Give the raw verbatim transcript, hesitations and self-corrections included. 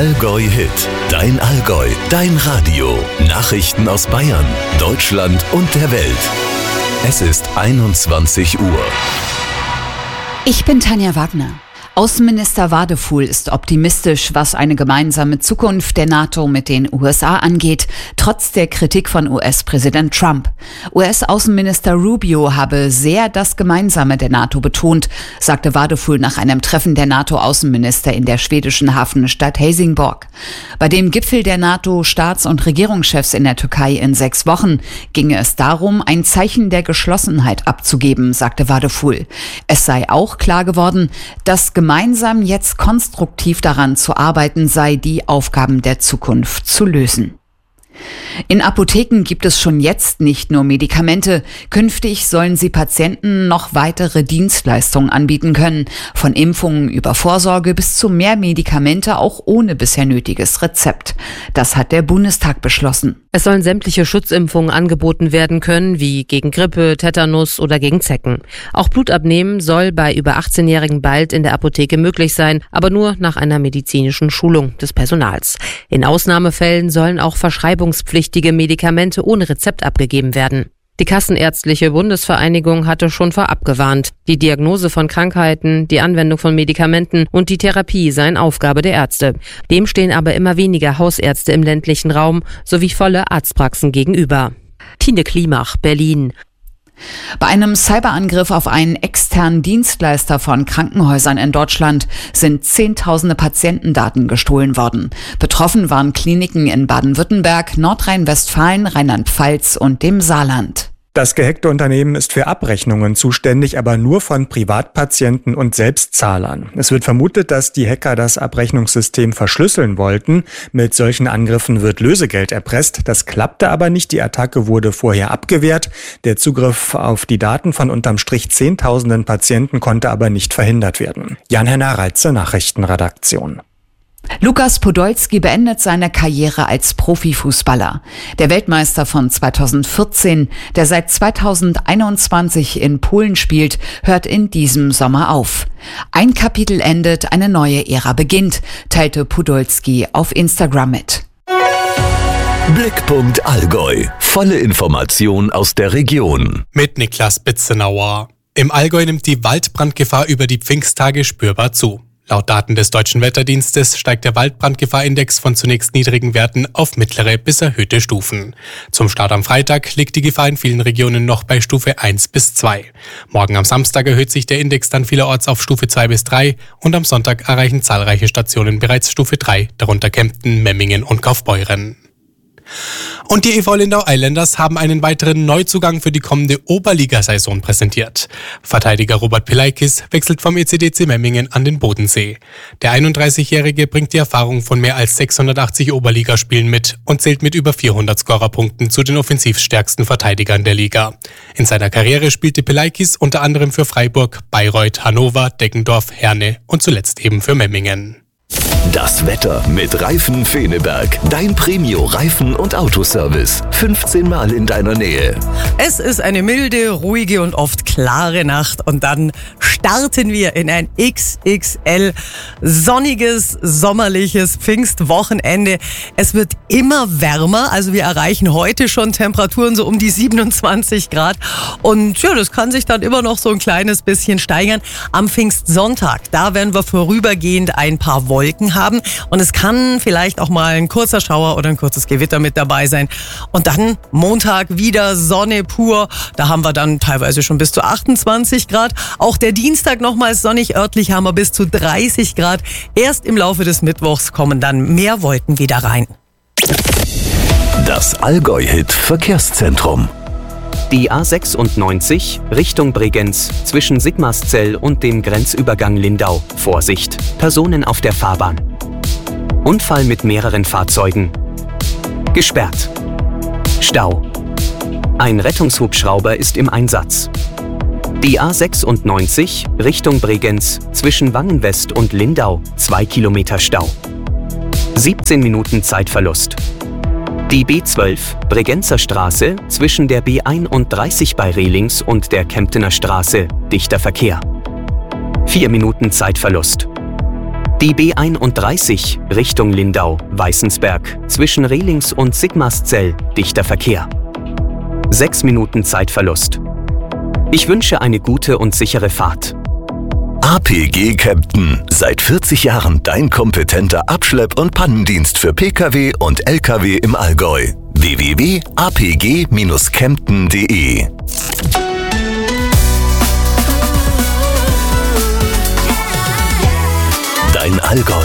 Allgäu Hit. Dein Allgäu, dein Radio. Nachrichten aus Bayern, Deutschland und der Welt. Es ist einundzwanzig Uhr. Ich bin Tanja Wagner. Außenminister Wadefuhl ist optimistisch, was eine gemeinsame Zukunft der NATO mit den U S A angeht, trotz der Kritik von U S-Präsident Trump. U S-Außenminister Rubio habe sehr das Gemeinsame der NATO betont, sagte Wadefuhl nach einem Treffen der NATO-Außenminister in der schwedischen Hafenstadt Helsingborg. Bei dem Gipfel der NATO-Staats- und Regierungschefs in der Türkei in sechs Wochen ginge es darum, ein Zeichen der Geschlossenheit abzugeben, sagte Wadefuhl. Es sei auch klar geworden, dass gemeinsam jetzt konstruktiv daran zu arbeiten sei, die Aufgaben der Zukunft zu lösen. In Apotheken gibt es schon jetzt nicht nur Medikamente. Künftig sollen sie Patienten noch weitere Dienstleistungen anbieten können. Von Impfungen über Vorsorge bis zu mehr Medikamente auch ohne bisher nötiges Rezept. Das hat der Bundestag beschlossen. Es sollen sämtliche Schutzimpfungen angeboten werden können, wie gegen Grippe, Tetanus oder gegen Zecken. Auch Blutabnehmen soll bei über achtzehnjährigen bald in der Apotheke möglich sein, aber nur nach einer medizinischen Schulung des Personals. In Ausnahmefällen sollen auch verschreibungspflichtige Medikamente ohne Rezept abgegeben werden. Die Kassenärztliche Bundesvereinigung hatte schon vorab gewarnt. Die Diagnose von Krankheiten, die Anwendung von Medikamenten und die Therapie seien Aufgabe der Ärzte. Dem stehen aber immer weniger Hausärzte im ländlichen Raum sowie volle Arztpraxen gegenüber. Tine Klimach, Berlin. Bei einem Cyberangriff auf einen externen Dienstleister von Krankenhäusern in Deutschland sind Zehntausende Patientendaten gestohlen worden. Betroffen waren Kliniken in Baden-Württemberg, Nordrhein-Westfalen, Rheinland-Pfalz und dem Saarland. Das gehackte Unternehmen ist für Abrechnungen zuständig, aber nur von Privatpatienten und Selbstzahlern. Es wird vermutet, dass die Hacker das Abrechnungssystem verschlüsseln wollten. Mit solchen Angriffen wird Lösegeld erpresst. Das klappte aber nicht. Die Attacke wurde vorher abgewehrt. Der Zugriff auf die Daten von unterm Strich Zehntausenden Patienten konnte aber nicht verhindert werden. Jan-Henner Reitze, Nachrichtenredaktion. Lukas Podolski beendet seine Karriere als Profifußballer. Der Weltmeister von zweitausendvierzehn, der seit zweitausendeinundzwanzig in Polen spielt, hört in diesem Sommer auf. Ein Kapitel endet, eine neue Ära beginnt, teilte Podolski auf Instagram mit. Blickpunkt Allgäu. Volle Information aus der Region. Mit Niklas Bitzenauer. Im Allgäu nimmt die Waldbrandgefahr über die Pfingsttage spürbar zu. Laut Daten des Deutschen Wetterdienstes steigt der Waldbrandgefahrindex von zunächst niedrigen Werten auf mittlere bis erhöhte Stufen. Zum Start am Freitag liegt die Gefahr in vielen Regionen noch bei Stufe eins bis zwei. Morgen am Samstag erhöht sich der Index dann vielerorts auf Stufe zwei bis drei und am Sonntag erreichen zahlreiche Stationen bereits Stufe drei, darunter Kempten, Memmingen und Kaufbeuren. Und die E V Lindau Islanders haben einen weiteren Neuzugang für die kommende Oberligasaison präsentiert. Verteidiger Robert Pilaikis wechselt vom E C D C Memmingen an den Bodensee. Der einunddreißigjährige bringt die Erfahrung von mehr als sechshundertachtzig Oberligaspielen mit und zählt mit über vierhundert Scorerpunkten zu den offensivstärksten Verteidigern der Liga. In seiner Karriere spielte Pilaikis unter anderem für Freiburg, Bayreuth, Hannover, Deggendorf, Herne und zuletzt eben für Memmingen. Das Wetter mit Reifen Feneberg. Dein Premio-Reifen- und Autoservice. fünfzehn Mal in deiner Nähe. Es ist eine milde, ruhige und oft klare Nacht. Und dann starten wir in ein X X L sonniges, sommerliches Pfingstwochenende. Es wird immer wärmer. Also wir erreichen heute schon Temperaturen so um die siebenundzwanzig Grad. Und ja, das kann sich dann immer noch so ein kleines bisschen steigern. Am Pfingstsonntag, da werden wir vorübergehend ein paar Wolken haben und es kann vielleicht auch mal ein kurzer Schauer oder ein kurzes Gewitter mit dabei sein. Und dann Montag wieder Sonne pur. Da haben wir dann teilweise schon bis zu achtundzwanzig Grad. Auch der Dienstag nochmals sonnig, örtlich haben wir bis zu dreißig Grad. Erst im Laufe des Mittwochs kommen dann mehr Wolken wieder rein. Das Allgäu-Hit Verkehrszentrum. Die A sechsundneunzig Richtung Bregenz zwischen Sigmarszell und dem Grenzübergang Lindau. Vorsicht, Personen auf der Fahrbahn. Unfall mit mehreren Fahrzeugen. Gesperrt. Stau. Ein Rettungshubschrauber ist im Einsatz. Die A sechsundneunzig Richtung Bregenz zwischen Wangenwest und Lindau. Zwei Kilometer Stau. siebzehn Minuten Zeitverlust. Die B zwölf Bregenzer Straße zwischen der B einunddreißig bei Rehlings und der Kemptener Straße, dichter Verkehr. Vier Minuten Zeitverlust. Die B einunddreißig Richtung Lindau, Weißensberg, zwischen Rehlings und Sigmaringen, dichter Verkehr. Sechs Minuten Zeitverlust. Ich wünsche eine gute und sichere Fahrt. A P G Kempten. Seit vierzig Jahren dein kompetenter Abschlepp- und Pannendienst für Pkw und Lkw im Allgäu. w w w punkt a p g Bindestrich kempten punkt d e Dein Allgäu.